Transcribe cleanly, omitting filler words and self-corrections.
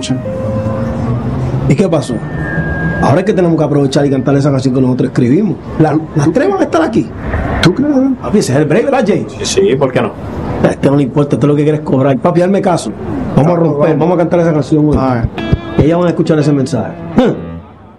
noche. ¿Y qué pasó? Ahora es que tenemos que aprovechar y cantar esa canción que nosotros escribimos. Las tres van a estar aquí. ¿Tú crees? Papi, ese es el break, ¿verdad, Jay? Sí, ¿por qué no? A este no le importa, esto es lo que quieres cobrar. Papi, hazme caso. Vamos a romper, vamos a cantar esa canción hoy. A ver. Y ellas van a escuchar ese mensaje.